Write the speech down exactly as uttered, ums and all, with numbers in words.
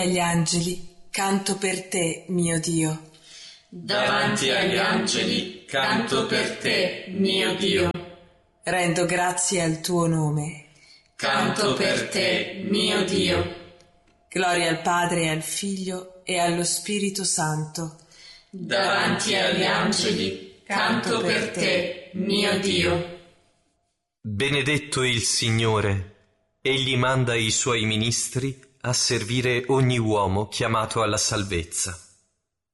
agli angeli, canto per te, mio Dio. Davanti agli angeli, canto per te, mio Dio. Rendo grazie al tuo nome. Canto per te, mio Dio. Gloria al Padre e al Figlio e allo Spirito Santo. Davanti agli angeli, canto per te, mio Dio. Benedetto il Signore, egli manda i suoi ministri a servire ogni uomo chiamato alla salvezza.